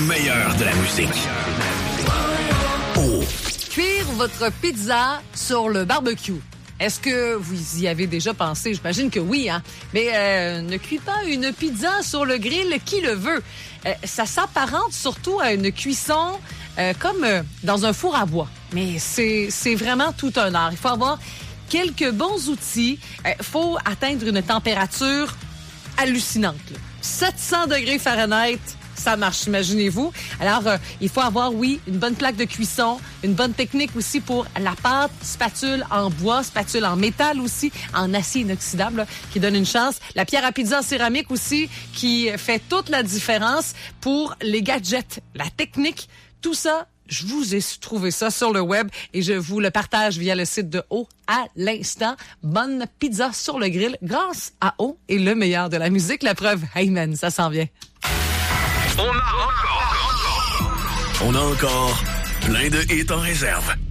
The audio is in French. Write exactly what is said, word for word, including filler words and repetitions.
meilleur de la musique. Oh. Cuire votre pizza sur le barbecue. Est-ce que vous y avez déjà pensé? J'imagine que oui, hein? Mais euh, ne cuis pas une pizza sur le grill, qui le veut? Euh, ça s'apparente surtout à une cuisson euh, comme euh, dans un four à bois. Mais c'est, c'est vraiment tout un art. Il faut avoir quelques bons outils. Il euh, faut atteindre une température hallucinante. Là. sept cents degrés Fahrenheit, ça marche, imaginez-vous. Alors, euh, il faut avoir, oui, une bonne plaque de cuisson, une bonne technique aussi pour la pâte, spatule en bois, spatule en métal aussi, en acier inoxydable, là, qui donne une chance. La pierre à pizza en céramique aussi, qui fait toute la différence pour les gadgets, la technique, tout ça. Je vous ai trouvé ça sur le web et je vous le partage via le site de O à l'instant. Bonne pizza sur le grill grâce à O et le meilleur de la musique. La preuve, hey man, ça s'en vient. On a encore, on a encore plein de hits en réserve.